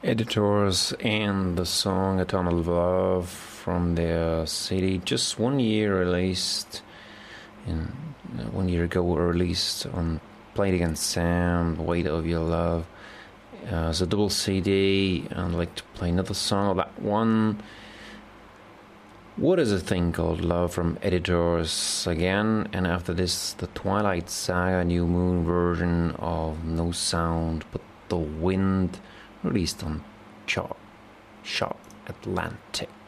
Editors and the song Eternal Love from their CD just 1 year released in 1 year ago released on Played Against Sound, Weight of Your Love as a double CD. And I'd like to play another song of that one. What is a Thing Called Love from Editors again, and after this the Twilight Saga New Moon version of No Sound But the Wind, released on Sharp Atlantic.